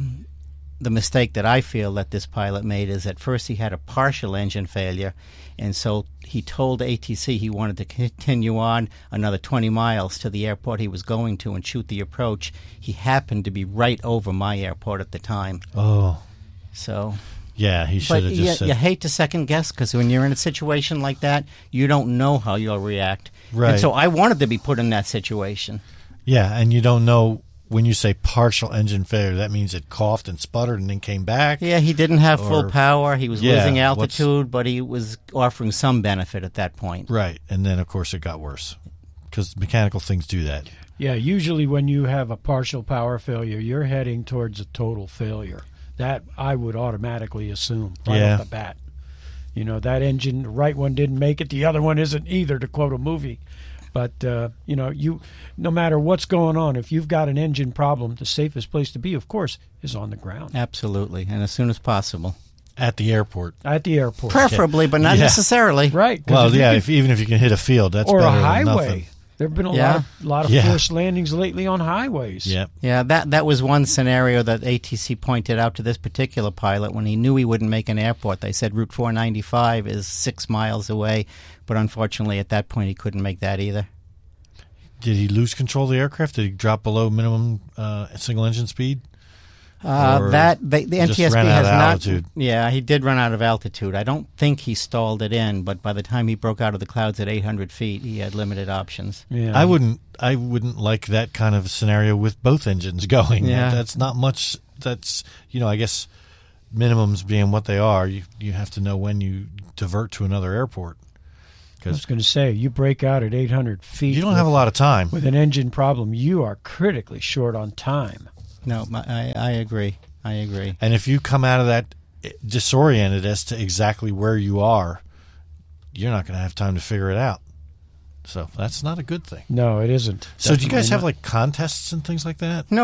the mistake that I feel that this pilot made is at first he had a partial engine failure, and so he told ATC he wanted to continue on another 20 miles to the airport he was going to and shoot the approach. He happened to be right over my airport at the time. Oh. So... yeah, he should have just said... You hate to second guess because when you're in a situation like that, you don't know how you'll react. Right. And so I wanted to be put in that situation. Yeah, and you don't know... when you say partial engine failure, that means it coughed and sputtered and then came back? Yeah, he didn't have full power. He was losing altitude, but he was offering some benefit at that point. Right, and then, of course, it got worse because mechanical things do that. Yeah, usually when you have a partial power failure, you're heading towards a total failure. That I would automatically assume right off the bat. That engine, the right one didn't make it, the other one isn't either, to quote a movie. But, no matter what's going on, if you've got an engine problem, the safest place to be, of course, is on the ground. Absolutely, and as soon as possible. At the airport. At the airport. Preferably, but not necessarily. Right. Well, yeah, even if you can hit a field, that's or better a than highway. nothing. There have been a lot of forced landings lately on highways. Yep. Yeah, that was one scenario that ATC pointed out to this particular pilot when he knew he wouldn't make an airport. They said Route 495 is 6 miles away, but unfortunately at that point he couldn't make that either. Did he lose control of the aircraft? Did he drop below minimum single engine speed? The NTSB ran out has of not. altitude. Yeah, he did run out of altitude. I don't think he stalled it in, but by the time he broke out of the clouds at 800 feet, he had limited options. Yeah. I wouldn't like that kind of scenario with both engines going. Yeah. That's not much. That's I guess minimums being what they are, you have to know when you divert to another airport. I was going to say, you break out at 800 feet. You don't have a lot of time. With an engine problem, you are critically short on time. No, I agree. I agree. And if you come out of that disoriented as to exactly where you are, you're not going to have time to figure it out. So that's not a good thing. No, it isn't. So do you guys have like contests and things like that? No.